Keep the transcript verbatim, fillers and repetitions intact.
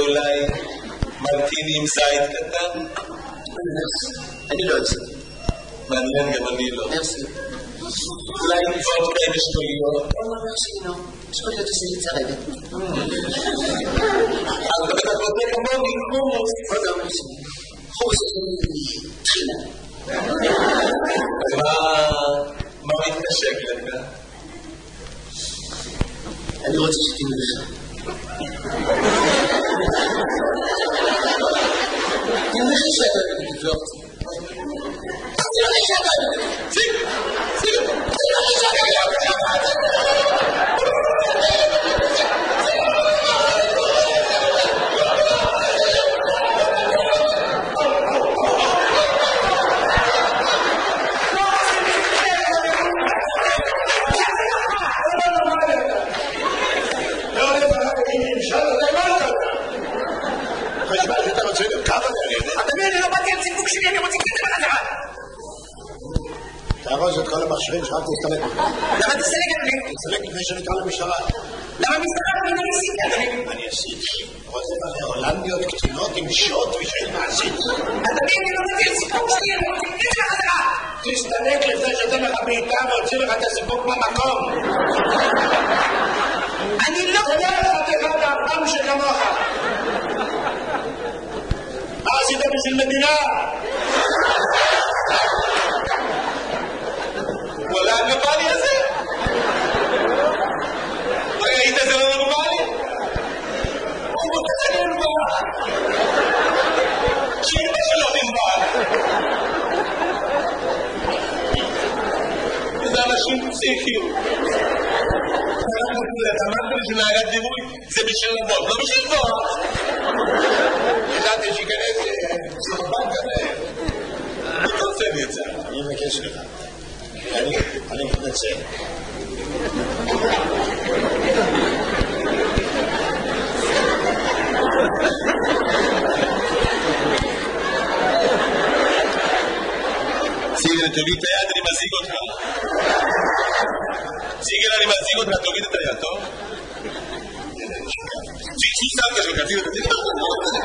אולי מרטיני עם זית קטן? אני לא אצא. מעניין, גם אני לא. מרסי. אולי וודקה עם אשכוליות? מרסי, לא. אשכוליות עושה לי צרבת. אבל אתה בודק כמוני, חומוס. עוד לא מרסי. חומוס הוא תחילה. מה מתנשק לך? אני רוצה שתהיה לך. תהיה לך שאתה תבלוק. תהיה לך שאתה תבלוק. ציג! ציג! תהיה לך שאתה תארוז את כל המכשירים שרק תסתלק. למה תסתלק את לי? תסתלק לפני שנקרא למשטרה. למה משטרה לא ניסית? אני עשיתי. רוצה הולנדיות קטנות עם שוט ושאין מעשית. אדוני, אני לא מביא את סיפוק שלי, אני רוצה להגיד לך חזרה. תסתלק לפני שאתן לך בעיטה והוציא לך את הסיפוק במקום. אני לא... תודה לך אחד האפם שכמוך. מה עשית בשביל מדינה? וואלה, הגבלי הזה? ראית זה לא נורמלי? הוא רוצה זה נורמל. שאימא שלו נורמל. זה אנשים פסיכיים. אמרת לי שנהגת דימוי זה בשביל לבוא, לא בשביל לבוא. ידעתי שיכנס סרבן כזה. אני רוצה לי את זה. אני מבקש לך. אני מתנצל. סיגל, תוריד את היד, אני מזיג אותך. סיגל, אני מזיג אותך, תוריד את היד, טוב? שי, שי, סמכה שלך, תוריד את היד.